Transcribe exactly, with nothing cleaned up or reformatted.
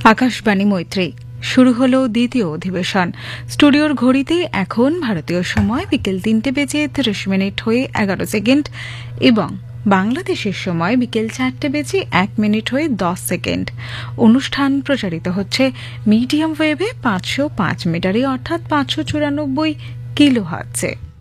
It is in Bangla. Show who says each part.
Speaker 1: আকাশবাণী মৈত্রী শুরু হলো দ্বিতীয় অধিবেশন। স্টুডিওর ঘড়িতে এখন ভারতীয় সময় বিকেল তিনটে বেজে তিরিশ মিনিট হয়ে এগারো সেকেন্ড এবং বাংলাদেশের সময় বিকেল চারটে বেজে এক মিনিট হয়ে দশ সেকেন্ড। অনুষ্ঠান প্রচারিত হচ্ছে মিডিয়াম ওয়েভে পাঁচশো পাঁচ মিটারে অর্থাৎ পাঁচশো চুরানব্বই কিলো হার্টজে।